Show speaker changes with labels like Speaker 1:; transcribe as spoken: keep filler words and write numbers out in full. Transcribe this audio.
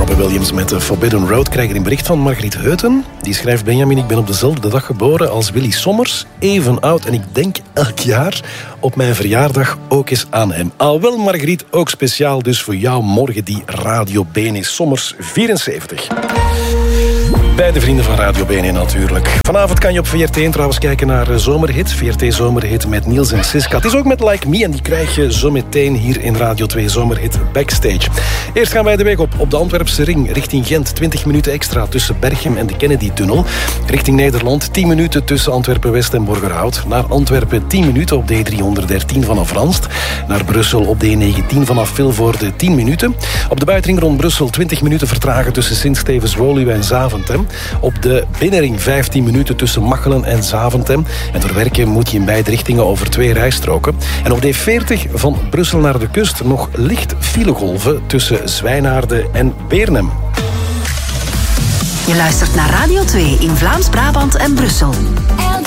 Speaker 1: Robbie Williams met de Forbidden Road. Krijg er een bericht van Margriet Heuten. Die schrijft: Benjamin, ik ben op dezelfde dag geboren als Willy Sommers. Even oud en ik denk elk jaar op mijn verjaardag ook eens aan hem. Al wel, Margriet, ook speciaal dus voor jou morgen die Radio B N Sommers vierenzeventig. Bij de vrienden van Radio B N natuurlijk. Vanavond kan je op V R T één trouwens kijken naar Zomerhit. V R T Zomerhit met Niels en Siska. Het is ook met Like Me en die krijg je zo meteen hier in Radio twee Zomerhit Backstage. Eerst gaan wij de weg op op de Antwerpse ring richting Gent. twintig minuten extra tussen Berchem en de Kennedy-tunnel. Richting Nederland tien minuten tussen Antwerpen-West en Borgerhout. Naar Antwerpen tien minuten op D driehonderddertien vanaf Ranst. Naar Brussel op D negentien vanaf Vilvoorde tien minuten. Op de buitenring rond Brussel twintig minuten vertragen tussen Sint-Stevens-Woluwe en Zaventem. Op de binnenring vijftien minuten tussen Machelen en Zaventem. En door werken moet je in beide richtingen over twee rijstroken. En op D veertig van Brussel naar de kust nog licht filegolven tussen Zwijnaarden en Beernem.
Speaker 2: Je luistert naar Radio twee in Vlaams-Brabant en Brussel.